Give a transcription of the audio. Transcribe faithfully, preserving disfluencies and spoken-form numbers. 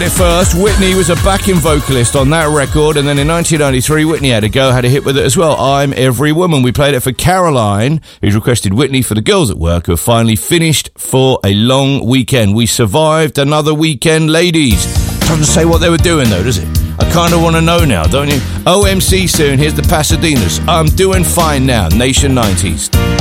At first, Whitney was a backing vocalist on that record, and then in nineteen ninety-three, Whitney had a go, had a hit with it as well. I'm Every Woman. We played it for Caroline, who's requested Whitney for the girls at work, who have finally finished for a long weekend. We survived another weekend, ladies. Doesn't say what they were doing, though, does it? I kind of want to know now, don't you? O M C soon. Here's the Pasadenas. I'm doing fine now. Nation nineties.